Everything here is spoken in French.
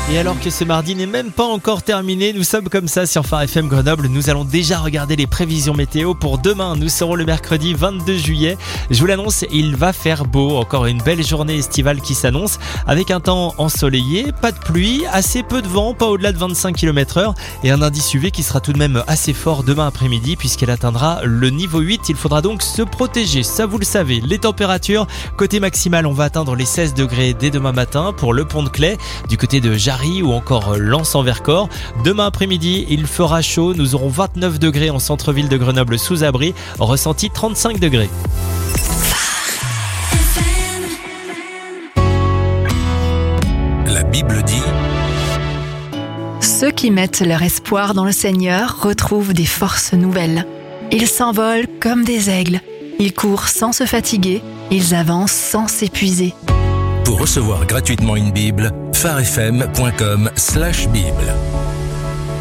Et alors que ce mardi n'est même pas encore terminé, nous sommes comme ça sur Phare FM Grenoble. Nous allons déjà regarder les prévisions météo pour demain. Nous serons le mercredi 22 juillet. Je vous l'annonce, il va faire beau. Encore une belle journée estivale qui s'annonce avec un temps ensoleillé, pas de pluie, assez peu de vent, pas au-delà de 25 km/h et un indice UV qui sera tout de même assez fort demain après-midi puisqu'elle atteindra le niveau 8. Il faudra donc se protéger, ça vous le savez. Les températures, côté maximal, on va atteindre les 16 degrés dès demain matin pour le Pont de Claye, du côté de Jarry ou encore Lens-en-Vercors. Demain après-midi, il fera chaud. Nous aurons 29 degrés en centre-ville de Grenoble sous abri, ressenti 35 degrés. La Bible dit: Ceux qui mettent leur espoir dans le Seigneur retrouvent des forces nouvelles. Ils s'envolent comme des aigles. Ils courent sans se fatiguer. Ils avancent sans s'épuiser. Pour recevoir gratuitement une Bible, pharefm.com/Bible.